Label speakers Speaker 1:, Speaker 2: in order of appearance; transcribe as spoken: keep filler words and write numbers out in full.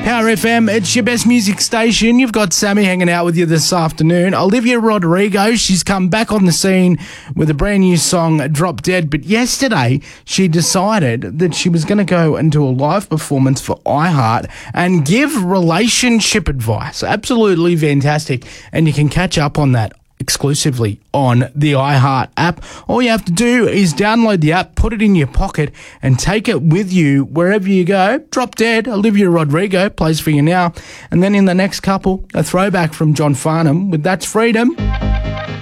Speaker 1: Power F M, it's your best music station. You've got Sammy hanging out with you this afternoon. Olivia Rodrigo, she's come back on the scene with a brand new song, Drop Dead. But yesterday, she decided that she was going to go and do a live performance for iHeart and give relationship advice. Absolutely fantastic. And you can catch up on that exclusively on the iHeart app. All you have to do is download the app, put it in your pocket, and take it with you wherever you go. Drop Dead, Olivia Rodrigo plays for you now. And then in the next couple, a throwback from John Farnham with That's Freedom.